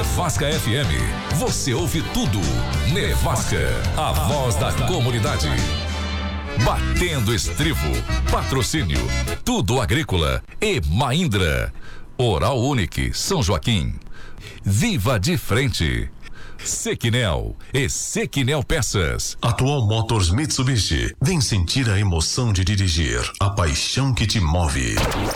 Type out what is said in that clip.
Nevasca FM. Você ouve tudo. Nevasca, a voz da comunidade. Batendo estribo. Patrocínio. Tudo Agrícola e Mahindra. Oral Unique, São Joaquim. Viva de Frente. Sequinel e Sequinel Peças. Atual Motors Mitsubishi. Vem sentir a emoção de dirigir, a paixão que te move.